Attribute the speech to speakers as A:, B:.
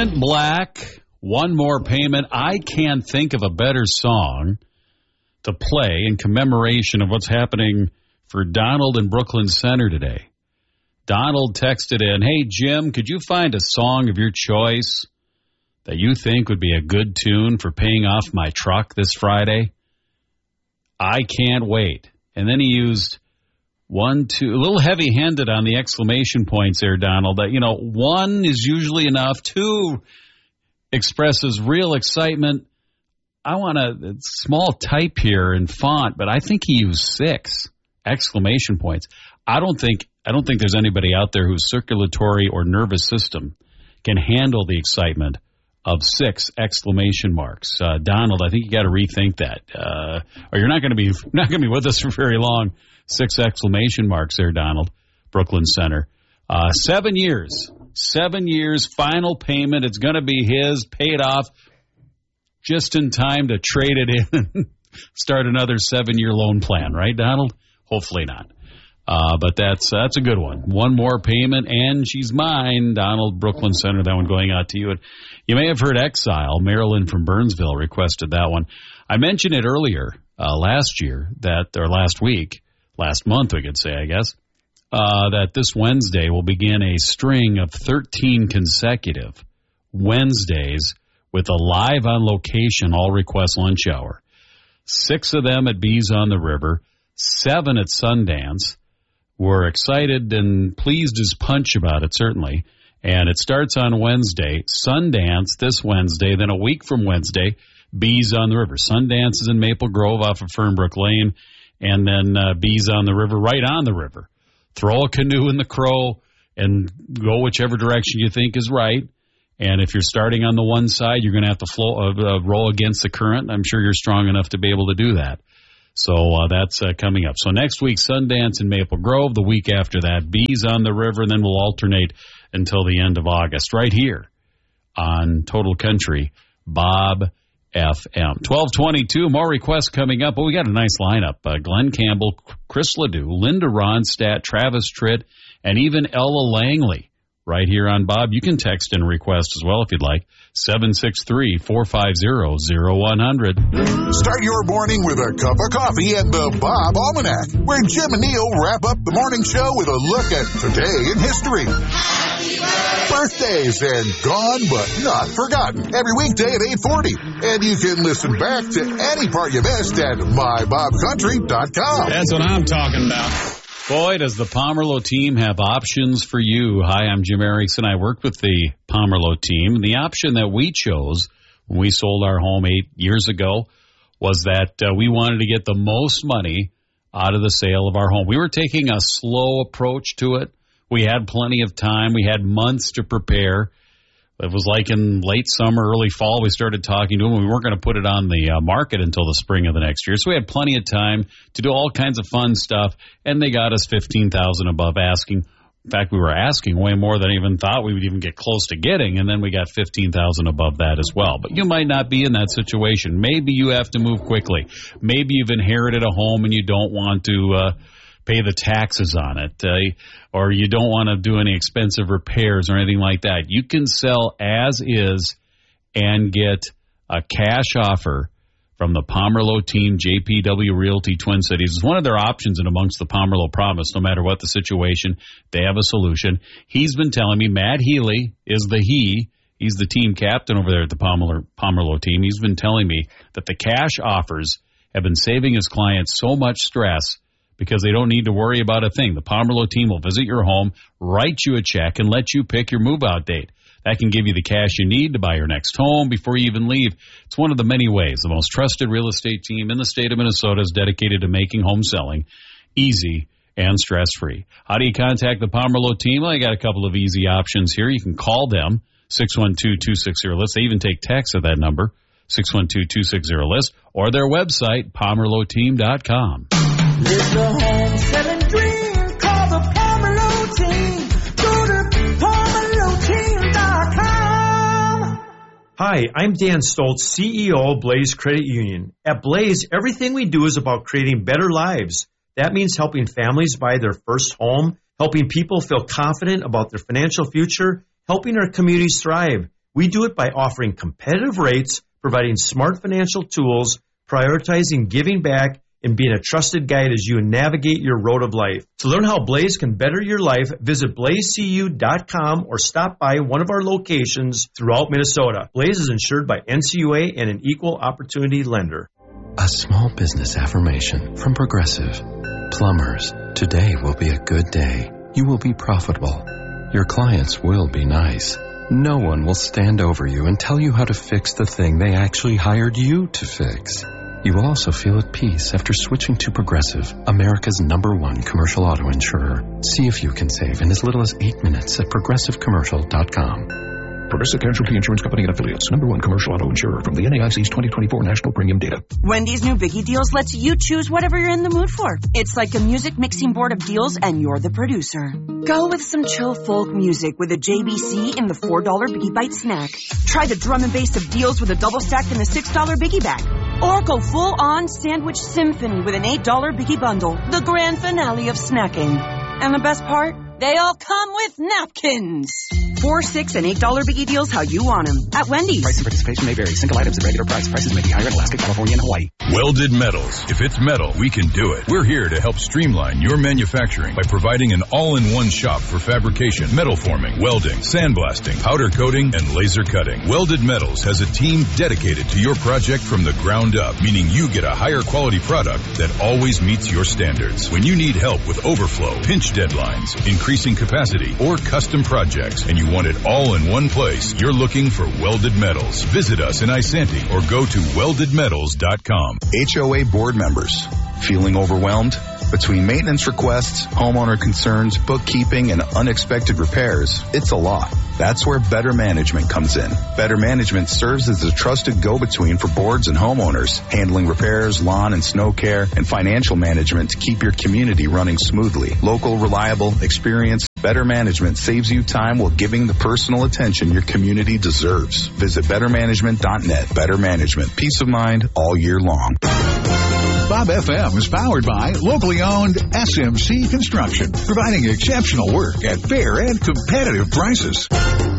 A: Brent Black, One More Payment. I can't think of a better song to play in commemoration of what's happening for Donald in Brooklyn Center today. Donald texted in, "Hey, Jim, could you find a song of your choice that you think would be a good tune for paying off my truck this Friday? I can't wait." And then he used a little heavy-handed on the exclamation points there, Donald. That, one is usually enough. Two expresses real excitement. I want a small type here in font, but I think he used 6 exclamation points. I don't think there's anybody out there whose circulatory or nervous system can handle the excitement of 6 exclamation marks. Donald, I think you got to rethink that, or you're not going to be with us for very long. 6 exclamation marks there, Donald. Brooklyn Center. 7 years, final payment. It's going to be his, paid off just in time to trade it in and start another 7-year loan plan, right, Donald? Hopefully not. But that's a good one. One more payment, and she's mine. Donald, Brooklyn Center, that one going out to you. And you may have heard Exile, Marilyn from Burnsville, requested that one. I mentioned it earlier last month, we could say, I guess, that this Wednesday will begin a string of 13 consecutive Wednesdays with a live on location all request lunch hour. 6 of them at Bees on the River, 7 at Sundance. We're excited and pleased as punch about it, certainly. And it starts on Wednesday, Sundance this Wednesday, then a week from Wednesday, Bees on the River. Sundance is in Maple Grove off of Fernbrook Lane, and then Bees on the River, right on the river. Throw a canoe in the Crow and go whichever direction you think is right. And if you're starting on the one side, you're going to have to roll against the current. I'm sure you're strong enough to be able to do that. So that's coming up. So next week, Sundance in Maple Grove. The week after that, Bees on the River. And then we'll alternate until the end of August right here on Total Country, Bob FM. 12:22, more requests coming up. But we got a nice lineup. Glenn Campbell, Chris Ledoux, Linda Ronstadt, Travis Tritt, and even Ella Langley right here on Bob. You can text and request as well if you'd like. 763-450-0100.
B: Start your morning with a cup of coffee and the Bob Almanac, where Jim and Neil wrap up the morning show with a look at today in history. Birthdays and gone but not forgotten every weekday at 8:40. And you can listen back to any part you missed at mybobcountry.com.
C: That's what I'm talking about.
A: Boy, does the Pomerleau team have options for you. Hi, I'm Jim Erickson. I worked with the Pomerleau team. The option that we chose when we sold our home 8 years ago was that we wanted to get the most money out of the sale of our home. We were taking a slow approach to it. We had plenty of time. We had months to prepare. It was like in late summer, early fall, we started talking to them. We weren't going to put it on the market until the spring of the next year. So we had plenty of time to do all kinds of fun stuff, and they got us $15,000 above asking. In fact, we were asking way more than I even thought we would even get close to getting, and then we got $15,000 above that as well. But you might not be in that situation. Maybe you have to move quickly. Maybe you've inherited a home and you don't want to pay the taxes on it, or you don't want to do any expensive repairs or anything like that. You can sell as is and get a cash offer from the Pomerleau team, JPW Realty Twin Cities. It's one of their options in amongst the Pomerleau Promise. No matter what the situation, they have a solution. He's been telling me, Matt Healy is he's the team captain over there at the Pomerleau team. He's been telling me that the cash offers have been saving his clients so much stress because they don't need to worry about a thing. The Pomerleau team will visit your home, write you a check, and let you pick your move-out date. That can give you the cash you need to buy your next home before you even leave. It's one of the many ways the most trusted real estate team in the state of Minnesota is dedicated to making home selling easy and stress-free. How do you contact the Pomerleau team? Well, I got a couple of easy options here. You can call them, 612-260-LIST. They even take text at that number, 612-260-LIST, or their website, PomerleauTeam.com.
D: It's a home selling dream. Call the Pomerleau team. Go to PomerleauTeam.com.
E: Hi, I'm Dan Stoltz, CEO of Blaze Credit Union. At Blaze, everything we do is about creating better lives. That means helping families buy their first home, helping people feel confident about their financial future, helping our communities thrive. We do it by offering competitive rates, providing smart financial tools, prioritizing giving back, and being a trusted guide as you navigate your road of life. To learn how Blaze can better your life, visit blazecu.com or stop by one of our locations throughout Minnesota. Blaze is insured by NCUA and an equal opportunity lender.
C: A small business affirmation from Progressive. Plumbers, today will be a good day. You will be profitable. Your clients will be nice. No one will stand over you and tell you how to fix the thing they actually hired you to fix. You will also feel at peace after switching to Progressive, America's #1 commercial auto insurer. See if you can save in as little as 8 minutes at progressivecommercial.com.
F: Progressive Casualty Insurance Company and Affiliates. #1 commercial auto insurer from the NAIC's 2024 national premium data.
G: Wendy's new Biggie Deals lets you choose whatever you're in the mood for. It's like a music mixing board of deals, and you're the producer. Go with some chill folk music with a JBC in the $4 Biggie Bite snack. Try the drum and bass of deals with a double stack in the $6 Biggie bag. Or go full-on sandwich symphony with an $8 Biggie bundle. The grand finale of snacking. And the best part? They all come with napkins. $4, $6, and $8 Biggie Deals how you want them at Wendy's.
H: Price and participation may vary. Single items at regular price. Prices may be higher in Alaska, California, and Hawaii.
I: Welded Metals. If it's metal, we can do it. We're here to help streamline your manufacturing by providing an all-in-one shop for fabrication, metal forming, welding, sandblasting, powder coating, and laser cutting. Welded Metals has a team dedicated to your project from the ground up, meaning you get a higher quality product that always meets your standards. When you need help with overflow, pinch deadlines, increasing capacity, or custom projects, and you want it all in one place, you're looking for Welded Metals. Visit us in Isanti or go to weldedmetals.com.
J: HOA board members, feeling overwhelmed? Between maintenance requests, homeowner concerns, bookkeeping, and unexpected repairs, it's a lot. That's where Better Management comes in. Better Management serves as a trusted go-between for boards and homeowners, handling repairs, lawn and snow care, and financial management to keep your community running smoothly. Local, reliable, experienced, Better Management saves you time while giving the personal attention your community deserves. Visit bettermanagement.net. Better Management. Peace of mind all year long.
B: Bob FM is powered by locally owned SMC Construction, providing exceptional work at fair and competitive prices.